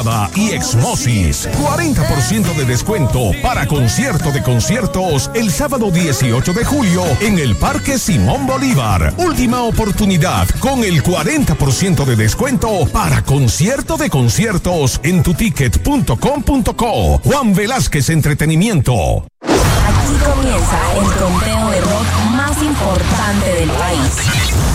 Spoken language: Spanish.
y Exmosis. 40% de descuento para concierto de conciertos el sábado 18 de julio en el Parque Simón Bolívar. Última oportunidad con el 40% de descuento para concierto de conciertos en tuticket.com.co. Juan Velázquez Entretenimiento. Aquí comienza el conteo de rock más importante del país.